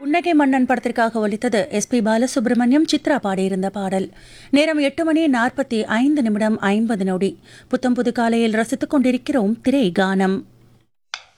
புன்னகை மன்னன் படத்திற்காக ஒலித்தது எஸ் பி பாலசுப்ரமணியம் சித்ரா பாடியிருந்த பாடல். நேரம் 8:45 புத்தம் புது காலையில் ரசித்துக் கொண்டிருக்கிறோம் திரை கானம்.